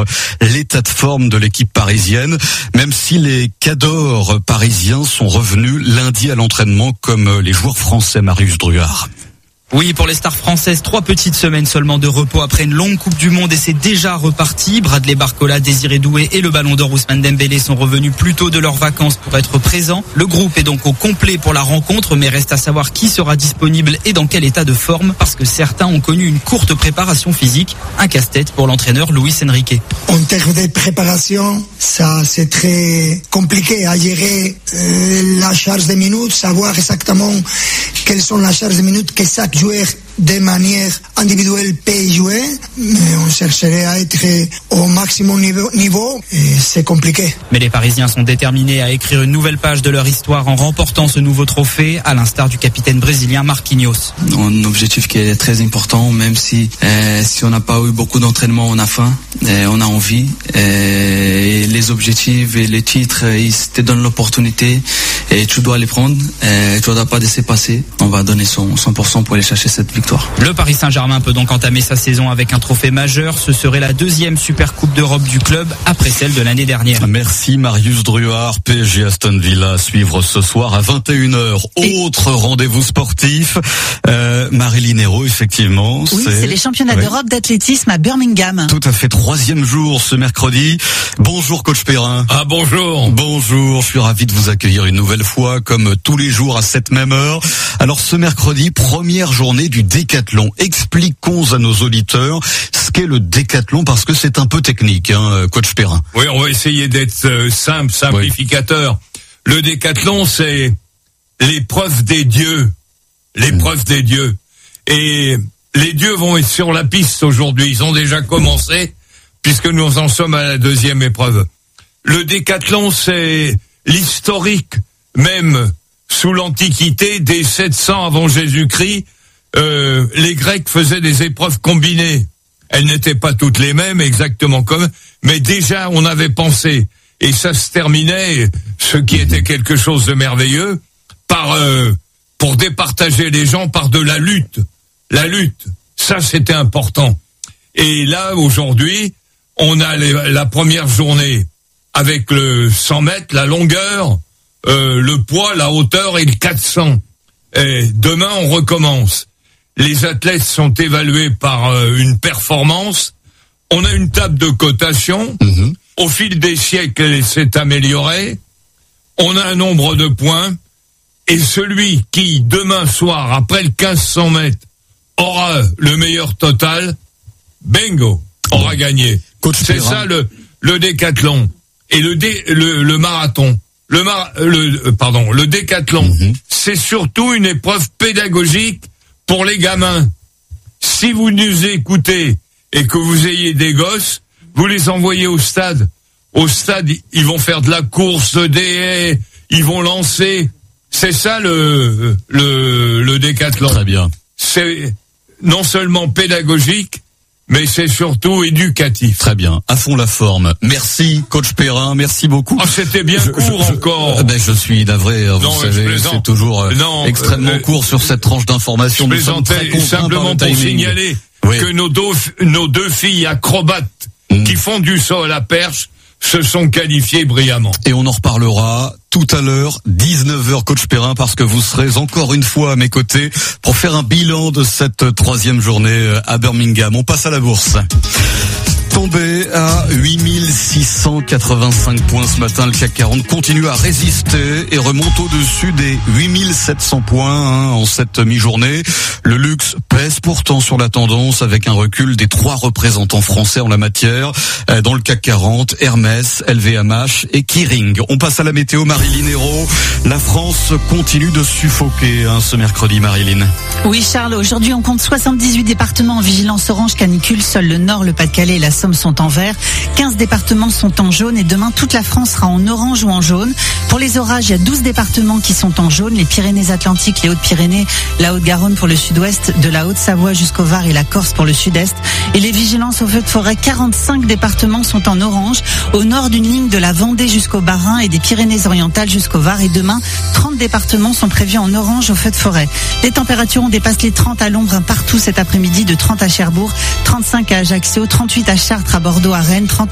sur l'état de forme de l'équipe parisienne, même si les cadors parisiens sont revenus lundi à l'entraînement comme les joueurs français. Marius Druard. Oui, pour les stars françaises, 3 petites semaines seulement de repos après une longue Coupe du Monde et c'est déjà reparti. Bradley Barcola, Désiré Doué et le Ballon d'Or Ousmane Dembélé sont revenus plus tôt de leurs vacances pour être présents. Le groupe est donc au complet pour la rencontre, mais reste à savoir qui sera disponible et dans quel état de forme, parce que certains ont connu une courte préparation physique. Un casse-tête pour l'entraîneur Luis Enrique. En termes de préparation, ça c'est très compliqué à gérer la charge de minutes, savoir exactement quelles sont la charge de minutes que chaque joueur de manière individuelle peut jouer, mais on chercherait à être au maximum niveau et c'est compliqué. Mais les Parisiens sont déterminés à écrire une nouvelle page de leur histoire en remportant ce nouveau trophée, à l'instar du capitaine brésilien Marquinhos. Un objectif qui est très important, même si on n'a pas eu beaucoup d'entraînement, on a faim, on a envie. Et les objectifs et les titres, ils te donnent l'opportunité et tu dois les prendre. Tu ne dois pas laisser passer. On va donner 100% pour aller chercher cette victoire. Le Paris Saint-Germain peut donc entamer sa saison avec un trophée majeur. Ce serait la 2e Super Coupe d'Europe du club après celle de l'année dernière. Merci Marius Druard. PSG Aston Villa à suivre ce soir à 21h. Autre rendez-vous sportif. Marilyn Hérault, effectivement. Oui, c'est les championnats d'Europe d'athlétisme à Birmingham. Tout à fait, 3e jour ce mercredi. Bonjour coach Perrin. Ah bonjour. Bonjour, je suis ravi de vous accueillir une nouvelle fois comme tous les jours à cette même heure. Alors ce mercredi, première journée du décathlon. Expliquons à nos auditeurs ce qu'est le décathlon parce que c'est un peu technique, coach Perrin. Oui, on va essayer d'être simplificateur. Oui. Le décathlon, c'est l'épreuve des dieux. L'épreuve des dieux. Et les dieux vont être sur la piste aujourd'hui. Ils ont déjà commencé puisque nous en sommes à la 2e épreuve. Le décathlon, c'est l'historique même sous l'Antiquité, dès 700 avant Jésus-Christ. Les Grecs faisaient des épreuves combinées. Elles n'étaient pas toutes les mêmes, exactement comme, mais déjà on avait pensé, et ça se terminait, ce qui était quelque chose de merveilleux, pour départager les gens par de la lutte. La lutte, ça c'était important. Et là, aujourd'hui, on a la première journée avec le 100 mètres, la longueur, le poids, la hauteur et le 400. Et demain, on recommence. Les athlètes sont évalués par une performance. On a une table de cotation. Au fil des siècles, elle s'est améliorée. On a un nombre de points. Et celui qui, demain soir, après le 1500 mètres, aura le meilleur total, bingo, aura gagné. C'est ça le décathlon. Et le marathon. Le décathlon. C'est surtout une épreuve pédagogique pour les gamins. Si vous nous écoutez et que vous ayez des gosses, vous les envoyez au stade. Au stade, ils vont faire de la course, des haies, ils vont lancer. C'est ça le décathlon. Très bien. C'est non seulement pédagogique, mais c'est surtout éducatif. Très bien, à fond la forme. Merci coach Perrin, merci beaucoup. Ah, c'était bien court encore. Je suis navré, vous savez, c'est toujours extrêmement court sur cette tranche d'information. Je plaisantais simplement pour signaler que nos deux filles acrobates qui font du saut à la perche se sont qualifiées brillamment. Et on en reparlera tout à l'heure, 19h, coach Perrin, parce que vous serez encore une fois à mes côtés pour faire un bilan de cette 3e journée à Birmingham. On passe à la bourse. Tombé à 8685 points ce matin, le CAC 40 continue à résister et remonte au-dessus des 8700 points en cette mi-journée. Le luxe pèse pourtant sur la tendance avec un recul des 3 représentants français en la matière. Dans le CAC 40, Hermès, LVMH et Kering. On passe à la météo, Marilyn Hérault. La France continue de suffoquer ce mercredi, Marilyn. Oui Charles, aujourd'hui on compte 78 départements en vigilance orange canicule. Seul le Nord, le Pas-de-Calais et la Somme sont en vert. 15 départements sont en jaune et demain toute la France sera en orange ou en jaune. Pour les orages, il y a 12 départements qui sont en jaune. Les Pyrénées-Atlantiques, les Hautes-Pyrénées, la Haute-Garonne pour le sud-ouest, de la Haute-Savoie jusqu'au Var et la Corse pour le sud-est. Et les vigilances au feu de forêt, 45 départements sont en orange. Au nord d'une ligne de la Vendée jusqu'au Bas-Rhin et des Pyrénées-Orientales jusqu'au Var. Et demain, 30 départements sont prévus en orange au feu de forêt. Les températures, on dépasse les 30 à l'ombre partout cet après-midi, de 30 à Cherbourg, 35 à Ajaccio, 38 à Chartres, à Bordeaux, à Rennes, 30